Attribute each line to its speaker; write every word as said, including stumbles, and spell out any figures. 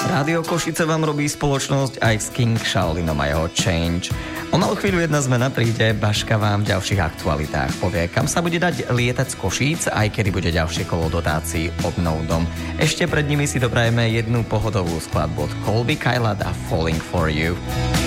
Speaker 1: Rádio Košice vám robí spoločnosť aj s King Shaolinom a jeho Change. O malú chvíľu jedna zmena príde, Baška vám v ďalších aktualitách povie, kam sa bude dať lietať z Košíc, aj kedy bude ďalšie kolo dotácií Obnov dom. Ešte pred nimi si doprajeme jednu pohodovú skladbu od Colby Kylat a Falling for You.